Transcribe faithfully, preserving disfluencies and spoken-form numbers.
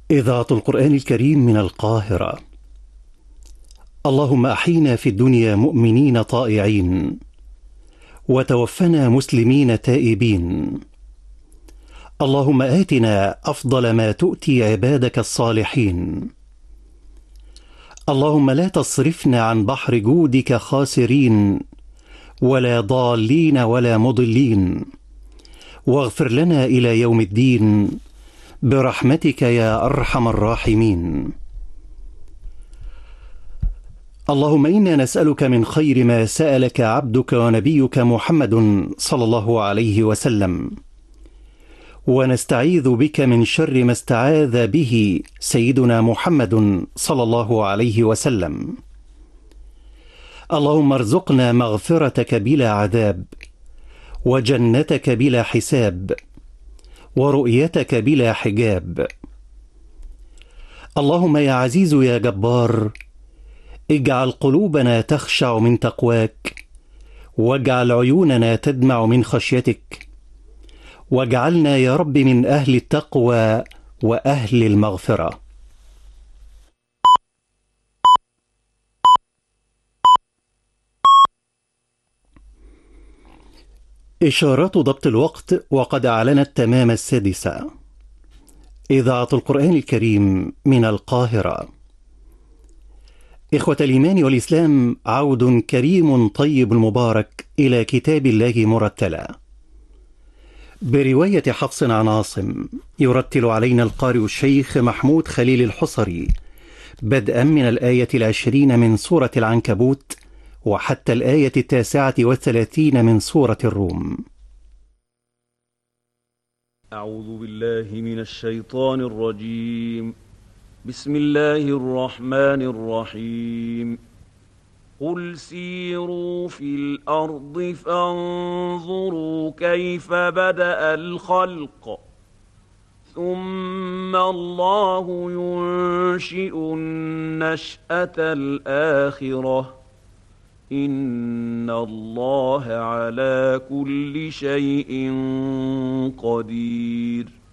إذاعة القرآن الكريم من القاهرة. اللهم أحينا في الدنيا مؤمنين طائعين، وتوفنا مسلمين تائبين. اللهم آتنا أفضل ما تؤتي عبادك الصالحين. اللهم لا تصرفنا عن بحر جودك خاسرين، ولا ضالين ولا مضلين، واغفر لنا إلى يوم الدين برحمتك يا أرحم الراحمين. اللهم إنا نسألك من خير ما سألك عبدك ونبيك محمد صلى الله عليه وسلم، ونستعيذ بك من شر ما استعاذ به سيدنا محمد صلى الله عليه وسلم. اللهم ارزقنا مغفرتك بلا عذاب، وجنتك بلا حساب، ورؤيتك بلا حجاب. اللهم يا عزيز يا جبار، اجعل قلوبنا تخشع من تقواك، واجعل عيوننا تدمع من خشيتك، واجعلنا يا رب من أهل التقوى وأهل المغفرة. إشارات ضبط الوقت وقد أعلنت تمام السادسة. إذاعة القرآن الكريم من القاهرة. إخوة الإيمان والإسلام، عود كريم طيب المبارك إلى كتاب الله مرتلا برواية حفص عن عاصم. يرتل علينا القارئ الشيخ محمود خليل الحصري، بدءا من الآية العشرين من سورة العنكبوت وحتى الآية التاسعة والثلاثين من سورة الروم. أعوذ بالله من الشيطان الرجيم. بسم الله الرحمن الرحيم. قل سيروا في الأرض فانظروا كيف بدأ الخلق ثم الله ينشئ النشأة الآخرة إن الله على كل شيء قدير.